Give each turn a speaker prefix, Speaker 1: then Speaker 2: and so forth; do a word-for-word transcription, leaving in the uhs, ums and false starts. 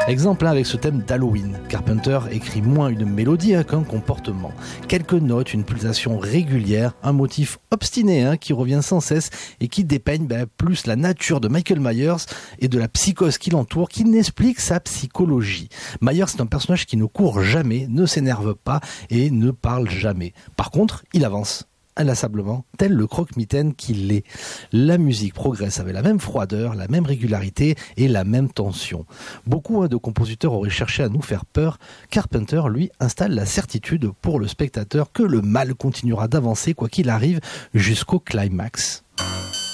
Speaker 1: Exemple hein, avec ce thème d'Halloween. Carpenter écrit moins une mélodie hein, qu'un comportement. Quelques notes, une pulsation régulière, un motif obstiné hein, qui revient sans cesse et qui dépeigne ben, plus la nature de Michael Myers et de la psychose qui l'entoure, qui n'explique sa psychologie. Myers est un personnage qui ne court jamais, ne s'énerve pas et ne parle jamais. Par contre, il avance. Inlassablement, tel le croque-mitaine qu'il est. La musique progresse avec la même froideur, la même régularité et la même tension. Beaucoup hein, de compositeurs auraient cherché à nous faire peur. Carpenter, lui, installe la certitude pour le spectateur que le mal continuera d'avancer quoi qu'il arrive jusqu'au climax.